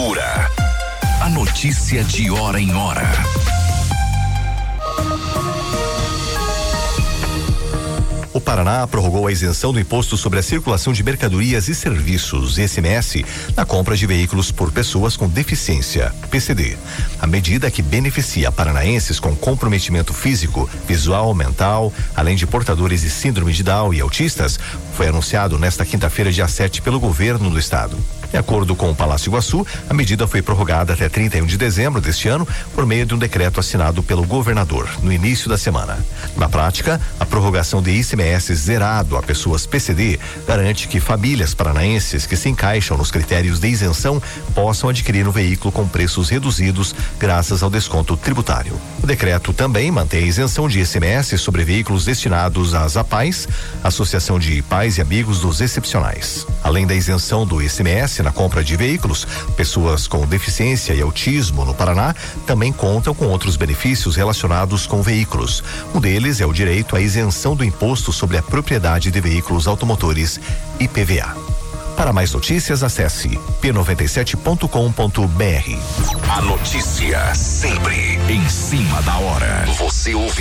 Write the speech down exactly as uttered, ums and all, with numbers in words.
Cultura. A notícia de hora em hora. O Paraná prorrogou a isenção do imposto sobre a circulação de mercadorias e serviços, I C M S, na compra de veículos por pessoas com deficiência, P C D. A medida que beneficia paranaenses com comprometimento físico, visual, mental, além de portadores de síndrome de Down e autistas, foi anunciado nesta quinta-feira, dia sete, pelo governo do estado. De acordo com o Palácio Iguaçu, a medida foi prorrogada até trinta e um de dezembro deste ano por meio de um decreto assinado pelo governador no início da semana. Na prática, a prorrogação de I C M S zerado a pessoas P C D garante que famílias paranaenses que se encaixam nos critérios de isenção possam adquirir um veículo com preços reduzidos graças ao desconto tributário. O decreto também mantém a isenção de I C M S sobre veículos destinados às APAES, Associação de Pais e Amigos dos Excepcionais. Além da isenção do I C M S na compra de veículos, pessoas com deficiência e autismo no Paraná também contam com outros benefícios relacionados com veículos. Um deles é o direito à isenção do imposto sobre a propriedade de veículos automotores, I P V A. Para mais notícias, acesse p noventa e sete ponto com ponto b r. A notícia sempre em cima da hora. Você ouve